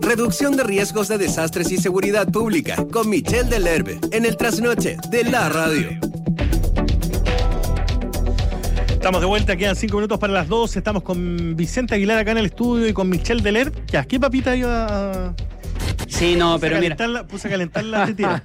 Reducción de riesgos de desastres y seguridad pública con Michel Delerbe en el Trasnoche de la Radio. Estamos de vuelta, quedan 5 minutos para las 12. Estamos con Vicente Aguilar acá en el estudio y con Michel Delerbe. Ya, ¿qué papita iba a...? Sí, no, pero mira. Puse a calentar la tetera.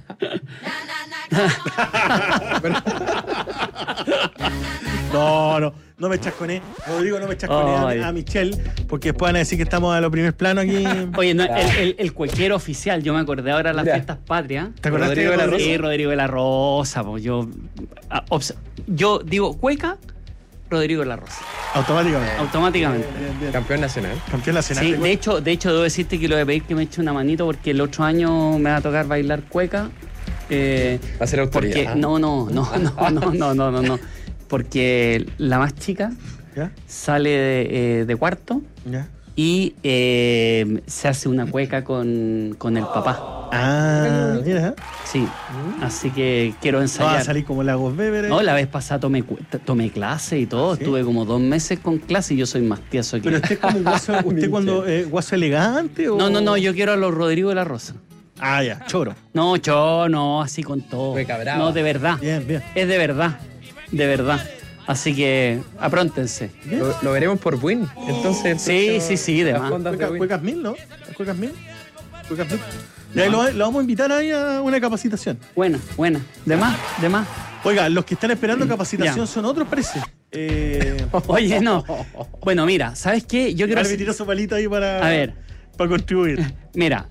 No me chasconé. Rodrigo, no me chasconé a Michel, porque después van a decir que estamos a lo primer plano aquí. Oye, no, el cuequero oficial, yo me acordé ahora de las fiestas patrias. ¿Te acordaste de la Rosa? Sí, Rodrigo de la Rosa. Pues yo digo cueca, Rodrigo de la Rosa. Automáticamente. Bien. Campeón nacional. Sí, de hecho debo decirte que lo voy a pedir que me eche una manito porque el otro año me va a tocar bailar cueca. Va a ser autoridad. Porque, no. Porque la más chica sale de cuarto y se hace una cueca con el papá. Ah, mira. Sí, así que quiero ensayar. Va a salir como Lagos Weber. No, la vez pasada tomé clase y todo. ¿Sí? Estuve como 2 meses con clase y yo soy más tieso que... Pero usted es como guaso, guaso elegante o... No, yo quiero a los Rodrigo de la Rosa. Ah, ya, choro. No, así con todo. No, de verdad. Bien. Es de verdad. Así que apróntense. Lo veremos por Win. Entonces. Sí, de más. Cuecas 1000, ¿no? Cuecas 1000. Y ahí lo vamos a invitar ahí a una capacitación. Buena. De más. Oiga, los que están esperando capacitación son otros, parece. Oye, no. Bueno, mira, ¿sabes qué? Yo quiero... Me tiró su palito ahí para... A ver. Para contribuir. Mira,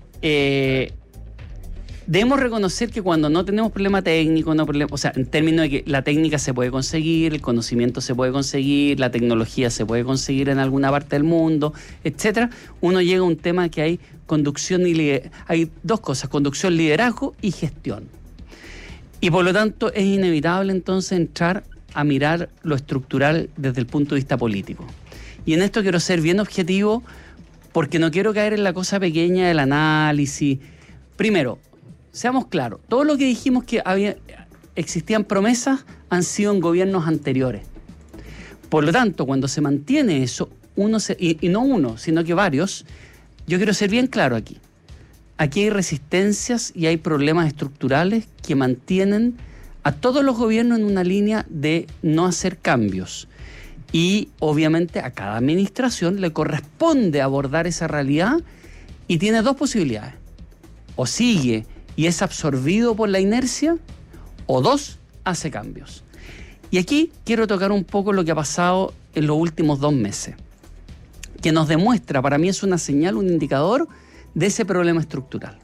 debemos reconocer que cuando no tenemos problema técnico, o sea, en términos de que la técnica se puede conseguir, el conocimiento se puede conseguir, la tecnología se puede conseguir en alguna parte del mundo, etcétera, uno llega a un tema que hay conducción hay 2 cosas, conducción, liderazgo y gestión. Y por lo tanto es inevitable entonces entrar a mirar lo estructural desde el punto de vista político. Y en esto quiero ser bien objetivo porque no quiero caer en la cosa pequeña del análisis. Primero, seamos claros, todo lo que dijimos que existían promesas han sido en gobiernos anteriores. Por lo tanto, cuando se mantiene eso, y no uno, sino que varios, yo quiero ser bien claro aquí. Aquí hay resistencias y hay problemas estructurales que mantienen a todos los gobiernos en una línea de no hacer cambios. Y obviamente a cada administración le corresponde abordar esa realidad y tiene 2 posibilidades. O sigue y es absorbido por la inercia, o 2, hace cambios. Y aquí quiero tocar un poco lo que ha pasado en los últimos 2 meses, que nos demuestra, para mí es una señal, un indicador de ese problema estructural.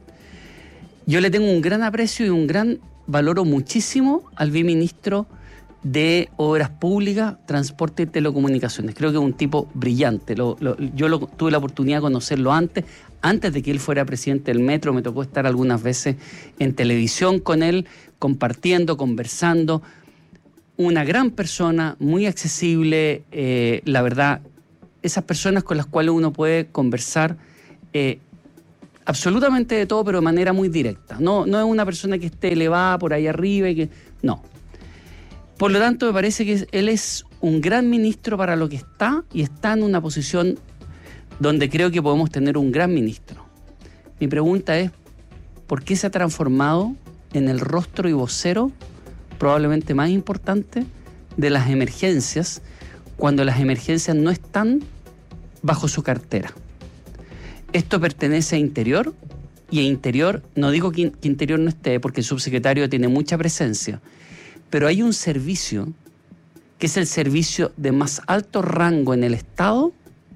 Yo le tengo un gran aprecio y valoro muchísimo al viceministro de Obras Públicas, Transporte y Telecomunicaciones. Creo que es un tipo brillante. Yo tuve la oportunidad de conocerlo antes de que él fuera presidente del Metro. Me tocó estar algunas veces en televisión con él, compartiendo, conversando. Una gran persona, muy accesible. La verdad, esas personas con las cuales uno puede conversar absolutamente de todo, pero de manera muy directa. No es una persona que esté elevada por ahí arriba y que... No. Por lo tanto, me parece que él es un gran ministro para lo que está y está en una posición donde creo que podemos tener un gran ministro. Mi pregunta es, ¿por qué se ha transformado en el rostro y vocero probablemente más importante de las emergencias cuando las emergencias no están bajo su cartera? Esto pertenece a Interior y a Interior, no digo que Interior no esté porque el subsecretario tiene mucha presencia, pero hay un servicio que es el servicio de más alto rango en el Estado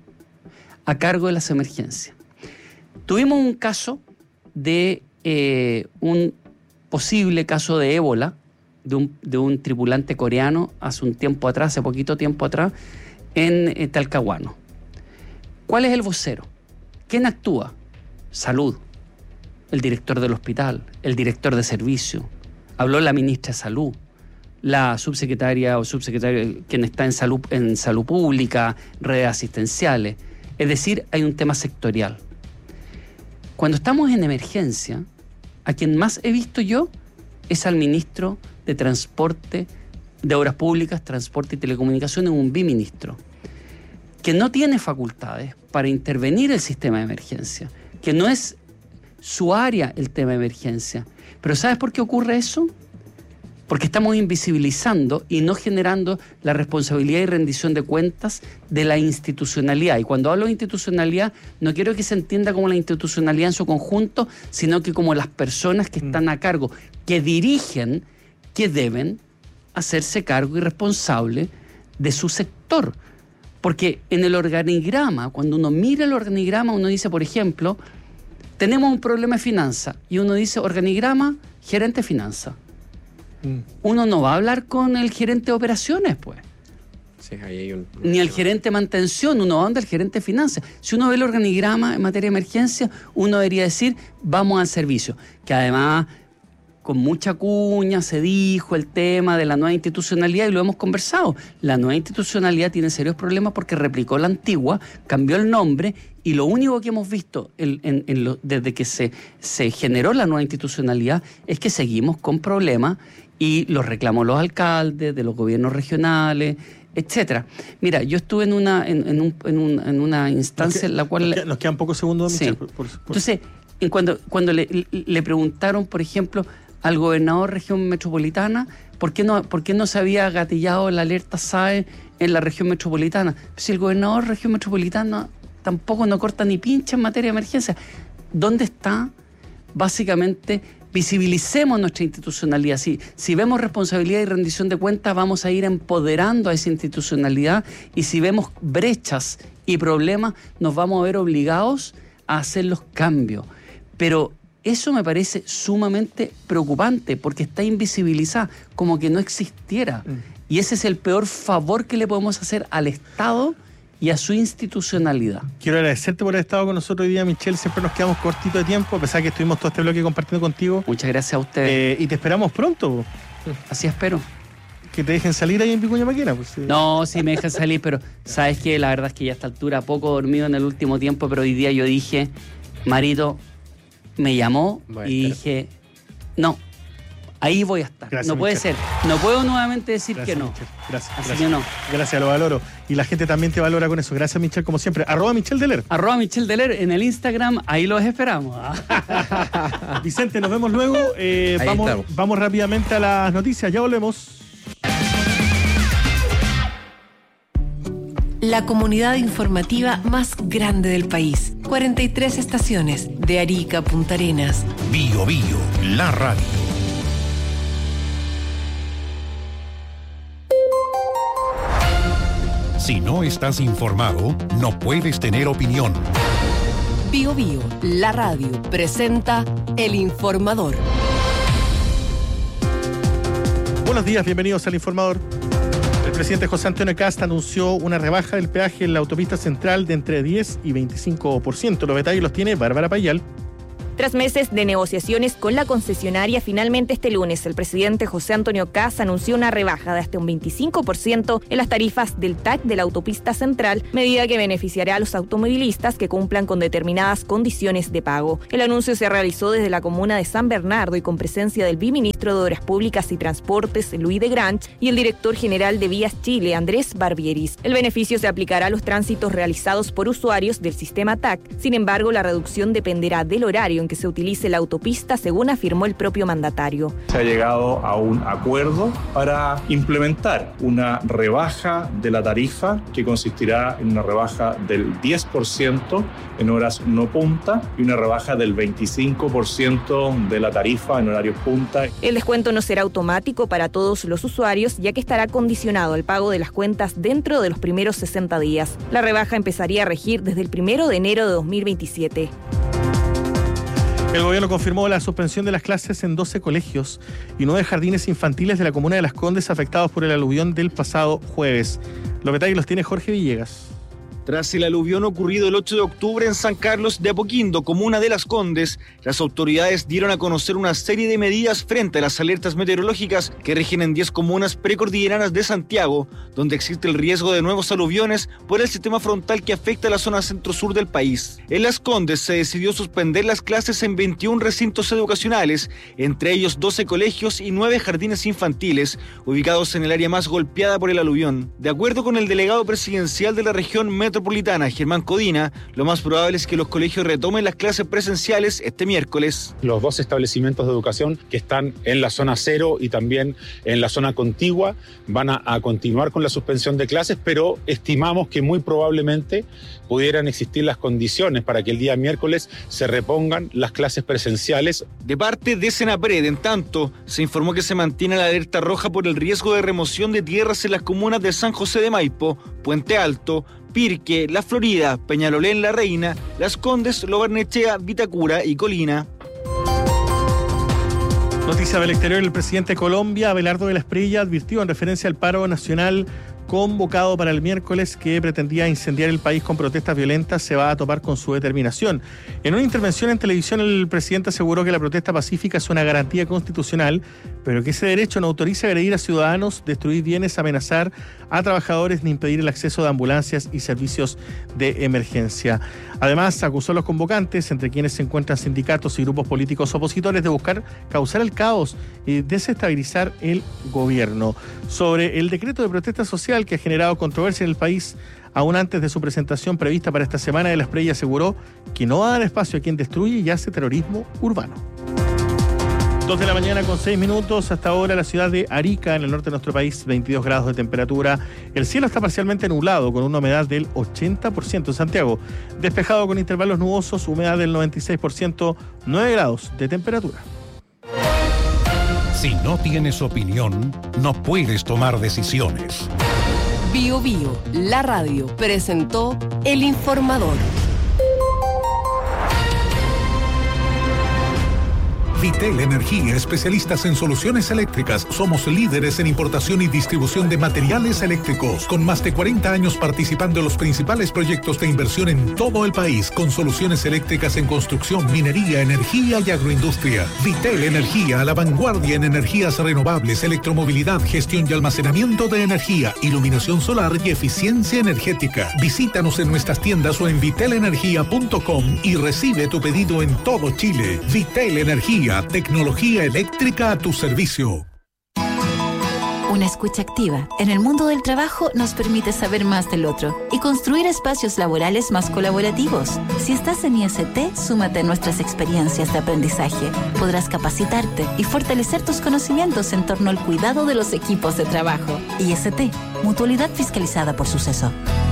a cargo de las emergencias. Tuvimos un caso de un posible caso de ébola de un tripulante coreano hace poquito tiempo atrás, en Talcahuano. ¿Cuál es el vocero? ¿Quién actúa? Salud. El director del hospital, el director de servicio. Habló la ministra de Salud, la subsecretaria o subsecretario quien está en salud pública, redes asistenciales. Es decir, hay un tema sectorial. Cuando estamos en emergencia, a quien más he visto yo es al ministro de Transporte, de Obras Públicas, Transporte y Telecomunicaciones, un biministro, que no tiene facultades para intervenir el sistema de emergencia. que no es su área el tema de emergencia. Pero ¿sabes por qué ocurre eso? Porque estamos invisibilizando y no generando la responsabilidad y rendición de cuentas de la institucionalidad. Y cuando hablo de institucionalidad, no quiero que se entienda como la institucionalidad en su conjunto, sino que como las personas que están a cargo, que dirigen, que deben hacerse cargo y responsable de su sector. Porque en el organigrama, cuando uno mira el organigrama, uno dice, por ejemplo, tenemos un problema de finanzas, y uno dice, organigrama, gerente de finanzas. Uno no va a hablar con el gerente de operaciones, pues. Sí, ahí hay ni el gerente de mantención, uno va donde el gerente de finanzas. Si uno ve el organigrama en materia de emergencia, uno debería decir, vamos al servicio. Que además, con mucha cuña, se dijo el tema de la nueva institucionalidad y lo hemos conversado. La nueva institucionalidad tiene serios problemas porque replicó la antigua, cambió el nombre, y lo único que hemos visto desde que se generó la nueva institucionalidad es que seguimos con problemas y los reclamos los alcaldes, de los gobiernos regionales, etcétera. Mira, yo estuve en una instancia en la cual... Nos quedan pocos segundos, Michel. Sí. Entonces, cuando le preguntaron, por ejemplo, al gobernador de región metropolitana, ¿por qué no se había gatillado la alerta SAE en la región metropolitana? Si el gobernador de región metropolitana tampoco no corta ni pincha en materia de emergencia. ¿Dónde está? Básicamente, visibilicemos nuestra institucionalidad. Si vemos responsabilidad y rendición de cuentas, vamos a ir empoderando a esa institucionalidad, y si vemos brechas y problemas, nos vamos a ver obligados a hacer los cambios. Pero eso me parece sumamente preocupante, porque está invisibilizada, como que no existiera. Y ese es el peor favor que le podemos hacer al Estado y a su institucionalidad. Quiero agradecerte por haber estado con nosotros hoy día, Michel. Siempre nos quedamos cortito de tiempo, a pesar de que estuvimos todo este bloque compartiendo contigo. Muchas gracias a ustedes. Y te esperamos pronto. Así espero. Que te dejen salir ahí en Vicuña Maquena. Pues, sí. No, sí me dejan salir, pero ¿sabes qué? La verdad es que ya a esta altura poco dormido en el último tiempo, pero hoy día yo dije, Marito me llamó y dije, no, ahí voy a estar. Gracias, no puede Michel. ser. No puedo nuevamente decir Gracias, que no. Michel. Gracias. Así gracias. que no. Gracias, lo valoro. Y la gente también te valora con eso. Gracias, Michel, como siempre. @Michel Deler. @Michel Deler en el Instagram, ahí los esperamos. Vicente, nos vemos luego. Vamos rápidamente a las noticias. Ya volvemos. La comunidad informativa más grande del país. 43 estaciones, de Arica a Punta Arenas. Bio Bio, la radio. Si no estás informado, no puedes tener opinión. Bio Bio, la radio, presenta El Informador. Buenos días, bienvenidos al Informador. El presidente José Antonio Kast anunció una rebaja del peaje en la autopista central de entre 10 y 25%. Los detalles los tiene Bárbara Payal. Tras meses de negociaciones con la concesionaria, finalmente este lunes el presidente José Antonio Kast anunció una rebaja de hasta un 25% en las tarifas del TAC de la autopista central, medida que beneficiará a los automovilistas que cumplan con determinadas condiciones de pago. El anuncio se realizó desde la comuna de San Bernardo y con presencia del viceministro de Obras Públicas y Transportes, Luis de Granch, y el director general de Vías Chile, Andrés Barbieris. El beneficio se aplicará a los tránsitos realizados por usuarios del sistema TAC. Sin embargo, la reducción dependerá del horario en que se utilice la autopista, según afirmó el propio mandatario. Se ha llegado a un acuerdo para implementar una rebaja de la tarifa que consistirá en una rebaja del 10% en horas no punta y una rebaja del 25% de la tarifa en horarios punta. El descuento no será automático para todos los usuarios, ya que estará condicionado al pago de las cuentas dentro de los primeros 60 días. La rebaja empezaría a regir desde el 1 de enero de 2027. El gobierno confirmó la suspensión de las clases en 12 colegios y 9 jardines infantiles de la comuna de Las Condes afectados por el aluvión del pasado jueves. Los detalles los tiene Jorge Villegas. Tras el aluvión ocurrido el 8 de octubre en San Carlos de Apoquindo, comuna de Las Condes, las autoridades dieron a conocer una serie de medidas frente a las alertas meteorológicas que rigen en 10 comunas precordilleranas de Santiago, donde existe el riesgo de nuevos aluviones por el sistema frontal que afecta a la zona centro-sur del país. En Las Condes se decidió suspender las clases en 21 recintos educacionales, entre ellos 12 colegios y 9 jardines infantiles, ubicados en el área más golpeada por el aluvión. De acuerdo con el delegado presidencial de la región metropolitana Metropolitana, Germán Codina, lo más probable es que los colegios retomen las clases presenciales este miércoles. Los dos establecimientos de educación que están en la zona cero y también en la zona contigua van a continuar con la suspensión de clases, pero estimamos que muy probablemente pudieran existir las condiciones para que el día miércoles se repongan las clases presenciales. De parte de Senapred, en tanto, se informó que se mantiene la alerta roja por el riesgo de remoción de tierras en las comunas de San José de Maipo, Puente Alto, Pirque, La Florida, Peñalolén, La Reina, Las Condes, Lo Barnechea, Vitacura y Colina. Noticia del exterior: el presidente de Colombia, Abelardo de la Espriella, advirtió en referencia al paro nacional convocado para el miércoles, que pretendía incendiar el país con protestas violentas, se va a topar con su determinación. En una intervención en televisión, el presidente aseguró que la protesta pacífica es una garantía constitucional, pero que ese derecho no autoriza agredir a ciudadanos, destruir bienes, amenazar a trabajadores ni impedir el acceso de ambulancias y servicios de emergencia. Además, acusó a los convocantes, entre quienes se encuentran sindicatos y grupos políticos opositores, de buscar causar el caos y desestabilizar el gobierno. Sobre el decreto de protesta social que ha generado controversia en el país, aún antes de su presentación prevista para esta semana, de la Espriella aseguró que no va a dar espacio a quien destruye y hace terrorismo urbano. 2 de la mañana con 6 minutos. Hasta ahora la ciudad de Arica, en el norte de nuestro país, 22 grados de temperatura. El cielo está parcialmente nublado con una humedad del 80%. Santiago, despejado con intervalos nubosos, humedad del 96%, 9 grados de temperatura. Si no tienes opinión, no puedes tomar decisiones. Bio Bio, la radio, presentó El Informador. Vitel Energía, especialistas en soluciones eléctricas. Somos líderes en importación y distribución de materiales eléctricos, con más de 40 años participando en los principales proyectos de inversión en todo el país, con soluciones eléctricas en construcción, minería, energía y agroindustria. Vitel Energía, a la vanguardia en energías renovables, electromovilidad, gestión y almacenamiento de energía, iluminación solar y eficiencia energética. Visítanos en nuestras tiendas o en vitelenergia.com y recibe tu pedido en todo Chile. Vitel Energía, tecnología eléctrica a tu servicio. Una escucha activa en el mundo del trabajo nos permite saber más del otro y construir espacios laborales más colaborativos. Si estás en IST, súmate a nuestras experiencias de aprendizaje. Podrás capacitarte y fortalecer tus conocimientos en torno al cuidado de los equipos de trabajo. IST, Mutualidad fiscalizada por Suceso.